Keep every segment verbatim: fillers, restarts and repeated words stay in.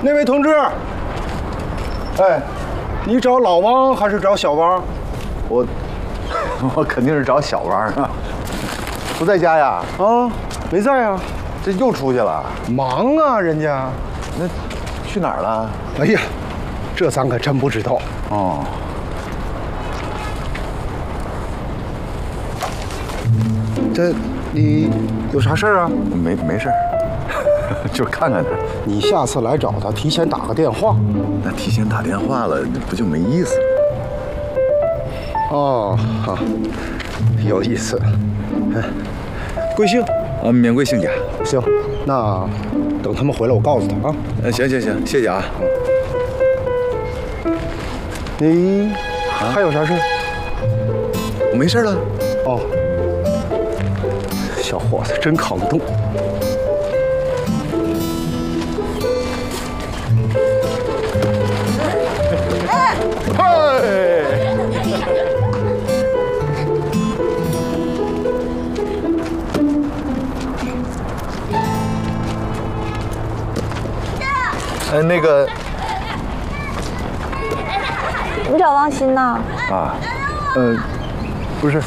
那位同志，哎，你找老王还是找小王？ 我我肯定是找小王啊，不在家呀？ 啊，没在啊， 这又出去了？ 忙啊，人家。 那去哪儿了？ 哎呀，这咱可真不知道。 哦。 这，你有啥事儿啊？ 没没事儿，就是看看他。 你下次来找他，提前打个电话。 那提前打电话了，不就没意思了？ 哦，好，有意思。哎，贵姓？ 啊，免贵姓贾。 行，那等他们回来，我告诉他啊。 呃，行行行，谢谢啊。 你还有啥事？ 我没事了。 哦，小伙子真扛得动。 呃，那个， 你找王鑫呢？ 啊，呃，不是，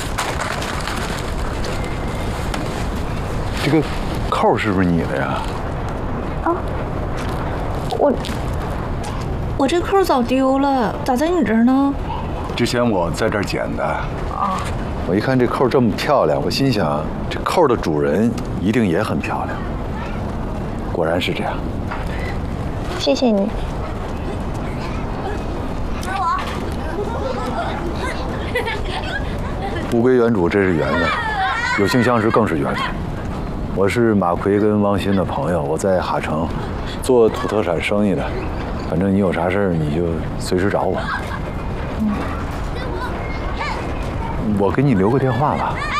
这个扣是不是你的呀？ 啊，我我这扣早丢了，咋在你这儿呢？ 之前我在这儿捡的。啊。我一看这扣这么漂亮，我心想这扣的主人一定也很漂亮。果然是这样。 谢谢你。 物归原主，这是缘分；有幸相识更是缘分。我是马奎跟汪鑫的朋友，我在哈城做土特产生意的。反正你有啥事儿你就随时找我。嗯、我给你留个电话吧。